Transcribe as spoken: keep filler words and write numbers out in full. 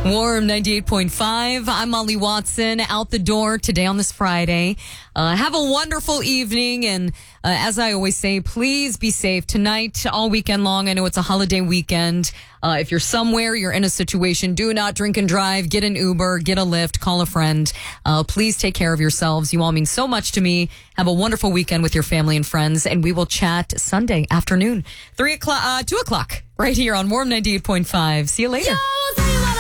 Warm ninety-eight point five. I'm Molly Watson, out the door today on this Friday. Uh, have a wonderful evening. And uh, as I always say, please be safe tonight, all weekend long. I know it's a holiday weekend. Uh, if you're somewhere, you're in a situation, do not drink and drive. Get an Uber, get a Lyft, call a friend. Uh, please take care of yourselves. You all mean so much to me. Have a wonderful weekend with your family and friends. And we will chat Sunday afternoon, three o'clock, uh, two o'clock, right here on Warm ninety-eight point five. See you later. Yo,